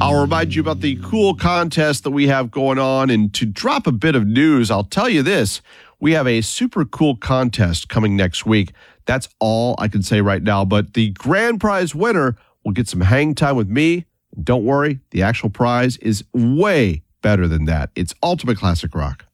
I'll remind you about the cool contest that we have going on. And to drop a bit of news, I'll tell you this. We have a super cool contest coming next week. That's all I can say right now. But the grand prize winner will get some hang time with me. Don't worry, the actual prize is way better than that. It's Ultimate Classic Rock.